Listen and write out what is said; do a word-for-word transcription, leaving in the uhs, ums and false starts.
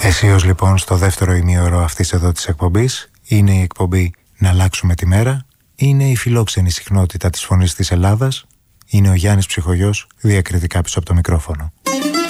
Αισίως λοιπόν στο δεύτερο ημίωρο αυτής εδώ της εκπομπής είναι η εκπομπή «Να αλλάξουμε τη μέρα», είναι η φιλόξενη συχνότητα της Φωνής της Ελλάδας, είναι ο Γιάννης Ψυχογιός διακριτικά πίσω από το μικρόφωνο.